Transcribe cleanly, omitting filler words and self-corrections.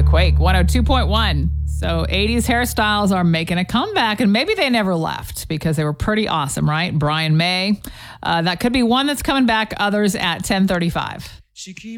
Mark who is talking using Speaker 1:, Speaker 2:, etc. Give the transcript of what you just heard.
Speaker 1: Quake 102.1. So 80s hairstyles are making a comeback, and maybe they never left because they were pretty awesome, right? Brian May. That could be one that's coming back, others at 10:35.